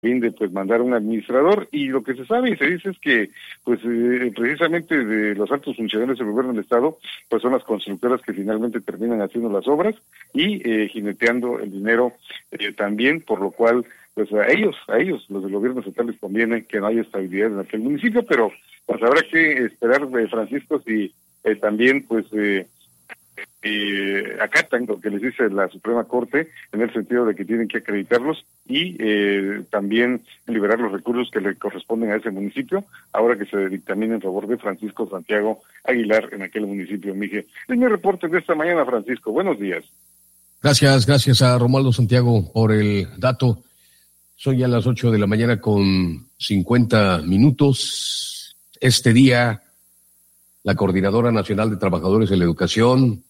fin de pues mandar un administrador, y lo que se sabe y se dice es que pues precisamente de los altos funcionarios del gobierno del estado pues son las constructoras que finalmente terminan haciendo las obras y jineteando el dinero también, por lo cual pues a ellos, los del gobierno estatal, les conviene que no haya estabilidad en aquel municipio, pero pues habrá que esperar, Francisco, si también pues acatan lo que les dice la Suprema Corte, en el sentido de que tienen que acreditarlos y también liberar los recursos que le corresponden a ese municipio, ahora que se dictamina en favor de Francisco Santiago Aguilar en aquel municipio, Miguel. Es mi reporte de esta mañana, Francisco. Buenos días. Gracias a Romualdo Santiago por el dato. Son ya las 8 de la mañana con 50 minutos. Este día, la Coordinadora Nacional de Trabajadores de la Educación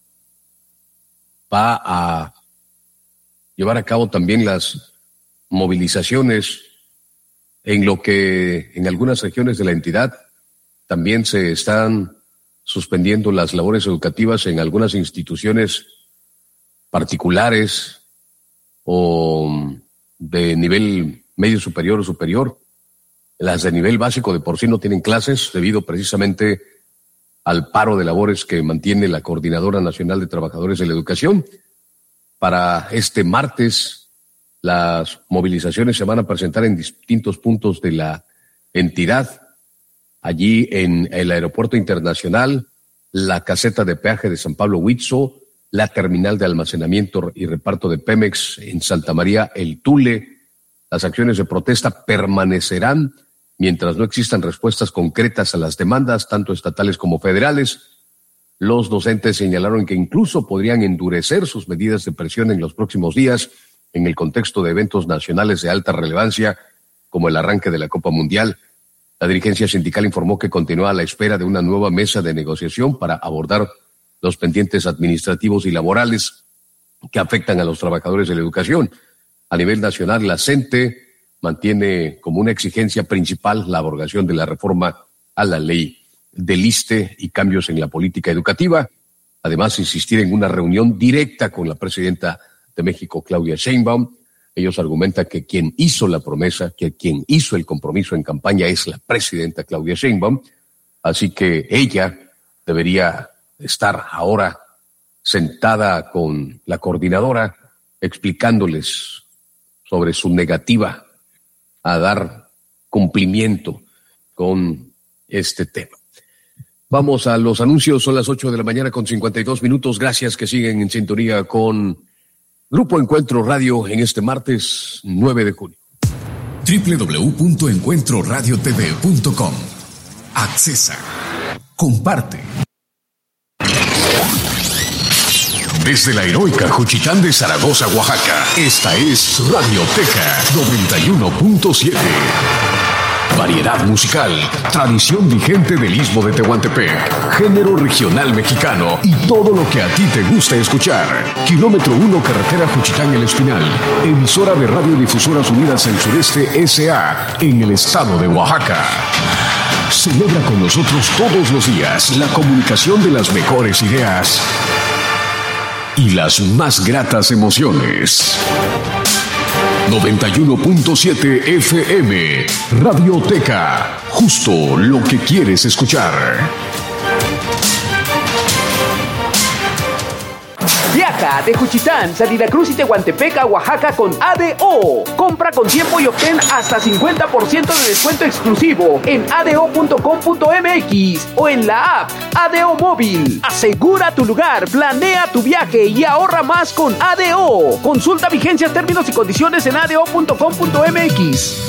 va a llevar a cabo también las movilizaciones en lo que en algunas regiones de la entidad también se están suspendiendo las labores educativas en algunas instituciones particulares o de nivel medio superior o superior. Las de nivel básico de por sí no tienen clases debido precisamente al paro de labores que mantiene la Coordinadora Nacional de Trabajadores de la Educación. Para este martes, las movilizaciones se van a presentar en distintos puntos de la entidad, allí en el Aeropuerto Internacional, la caseta de peaje de San Pablo Huitzo, la terminal de almacenamiento y reparto de Pemex en Santa María El Tule. Las acciones de protesta permanecerán mientras no existan respuestas concretas a las demandas, tanto estatales como federales. Los docentes señalaron que incluso podrían endurecer sus medidas de presión en los próximos días en el contexto de eventos nacionales de alta relevancia, como el arranque de la Copa Mundial. La dirigencia sindical informó que continúa a la espera de una nueva mesa de negociación para abordar los pendientes administrativos y laborales que afectan a los trabajadores de la educación. A nivel nacional, la CENTE mantiene como una exigencia principal la abrogación de la reforma a la ley del ISSSTE y cambios en la política educativa. Además, insistir en una reunión directa con la presidenta de México, Claudia Sheinbaum. Ellos argumentan que quien hizo la promesa, que quien hizo el compromiso en campaña es la presidenta Claudia Sheinbaum. Así que ella debería estar ahora sentada con la coordinadora explicándoles sobre su negativa a dar cumplimiento con este tema. Vamos a los anuncios, son las 8 de la mañana con 52 minutos. Gracias que siguen en sintonía con Grupo Encuentro Radio en este martes 9 de junio. www.encuentroradiotv.com. Accesa. Comparte. Desde la heroica Juchitán de Zaragoza, Oaxaca, esta es Radioteca 91.7. Variedad musical, tradición vigente del Istmo de Tehuantepec, género regional mexicano y todo lo que a ti te gusta escuchar. Kilómetro 1, carretera Juchitán El Espinal, emisora de Radiodifusoras Unidas del Sureste S.A. en el estado de Oaxaca. Celebra con nosotros todos los días la comunicación de las mejores ideas y las más gratas emociones. 91.7 FM, Radioteca, justo lo que quieres escuchar. Viaja de Juchitán, Salina Cruz y Tehuantepec a Oaxaca con ADO. Compra con tiempo y obtén hasta 50% de descuento exclusivo en ado.com.mx o en la app ADO Móvil. Asegura tu lugar, planea tu viaje y ahorra más con ADO. Consulta vigencias, términos y condiciones en ado.com.mx.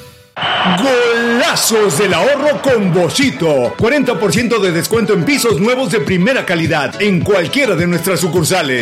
Golazos del ahorro con Boschito. 40% de descuento en pisos nuevos de primera calidad en cualquiera de nuestras sucursales.